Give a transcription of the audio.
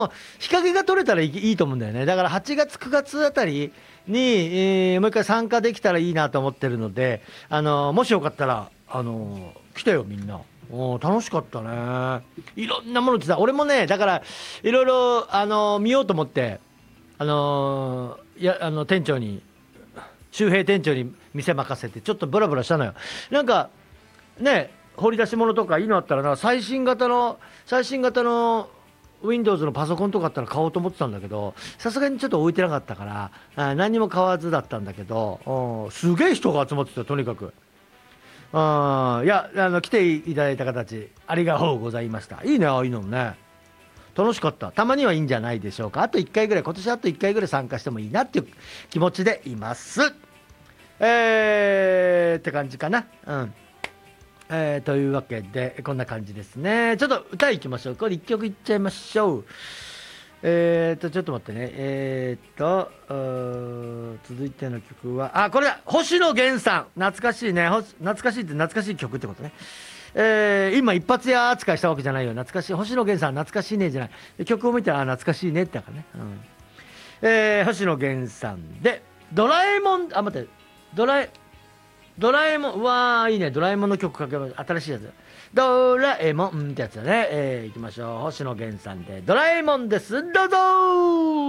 日陰が取れたらいいと思うんだよね。だから8月、9月あたりに、もう一回参加できたらいいなと思ってるので、もしよかったら、来てよ、みんな。楽しかったね。いろんなものってさ、俺もね、だから、いろいろ、見ようと思って、店長に、周平店長に店任せて、ちょっとブラブラしたのよ。なんか、ね、掘り出し物とかいいのあったらな、最新型の Windows のパソコンとかあったら買おうと思ってたんだけど、さすがにちょっと置いてなかったから、何にも買わずだったんだけど、すげえ人が集まってたよ、とにかく。いや、来ていただいた形、ありがとうございました。いいね、ああいうのもね。楽しかった。たまにはいいんじゃないでしょうか。あと1回ぐらい、今年あと1回ぐらい参加してもいいなっていう気持ちでいます。って感じかな。うん。というわけで、こんな感じですね。ちょっと歌いきましょう。これ1曲いっちゃいましょう。ちょっと待ってね。続いての曲は、これだ、星野源さん。懐かしいね。懐かしいって懐かしい曲ってことね。今一発屋扱いしたわけじゃないよ。懐かしい。星野源さん、懐かしいねじゃない。曲を見たら、懐かしいねってだからね。星野源さんで、ドラえもん、待って、ドラえもん、うわー、いいね。ドラえもんの曲かけます。新しいやつ。ドラえもんってやつだね。行きましょう。星野源さんで、ドラえもんです。どうぞー。